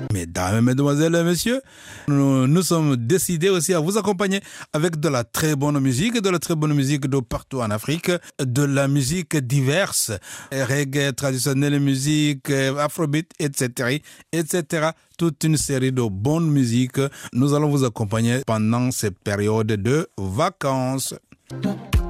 Mesdames, mesdemoiselles et messieurs, nous sommes décidés aussi à vous accompagner avec de la très bonne musique, de partout en Afrique, de la musique diverse, reggae, traditionnelle musique, afrobeat, etc. Toute une série de bonnes musiques. Nous allons vous accompagner pendant ces périodes de vacances.